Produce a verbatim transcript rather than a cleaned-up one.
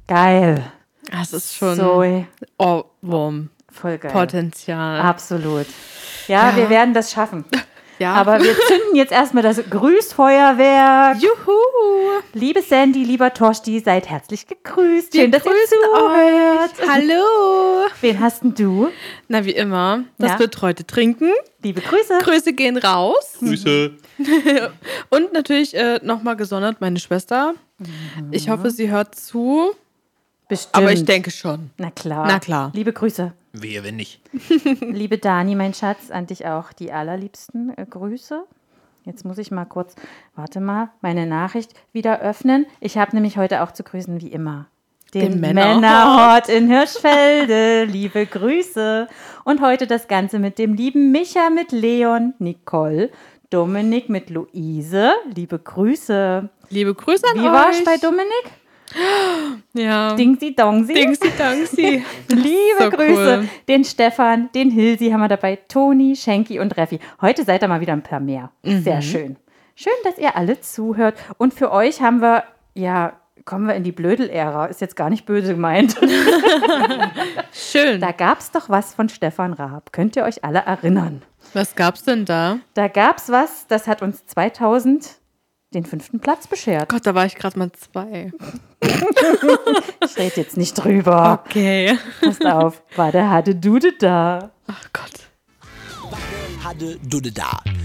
Geil. Das ist schon So Ohrwurm. voll geil. Potenzial. Absolut. Ja, Ja. wir werden das schaffen. Ja. Aber wir zünden jetzt erstmal das Grüßfeuerwerk. Juhu! Liebe Sandy, lieber Torsti, seid herzlich gegrüßt. Schön, Wir dass ihr grüßen zuhört. euch. Hallo! Wen hast denn du? Na, wie immer, das Ja. wird heute trinken. Liebe Grüße. Grüße gehen raus. Grüße. Und natürlich äh, nochmal gesondert meine Schwester. Ich hoffe, sie hört zu. Bestimmt. Aber ich denke schon. Na klar. Na klar. Liebe Grüße. Wehe, wenn nicht. Liebe Dani, mein Schatz, an dich auch die allerliebsten äh, Grüße. Jetzt muss ich mal kurz, warte mal, meine Nachricht wieder öffnen. Ich habe nämlich heute auch zu grüßen, wie immer. Den, Den Männerhort. Männerhort in Hirschfelde. Liebe Grüße. Und heute das Ganze mit dem lieben Micha, mit Leon, Nicole, Dominik, mit Luise. Liebe Grüße. Liebe Grüße an Wie euch. war's bei Dominik? Ja. Dingsi Dongsi. Dingsi Dangsi. Liebe So Grüße. cool. Den Stefan, den Hilsi haben wir dabei, Toni, Schenki und Reffi. Heute seid ihr mal wieder ein paar mehr. Sehr schön. Schön, dass ihr alle zuhört. Und für euch haben wir, ja, kommen wir in die Blödel-Ära. Ist jetzt gar nicht böse gemeint. Schön. Da gab es doch was von Stefan Raab. Könnt ihr euch alle erinnern? Was gab's denn da? Da gab es was, das hat uns zweitausend den fünften Platz beschert. Gott, da war ich gerade mal zwei. Ich rede jetzt nicht drüber. Okay. Passt auf. War der Hade Dude da. Ach Gott. Hadde Dudde da.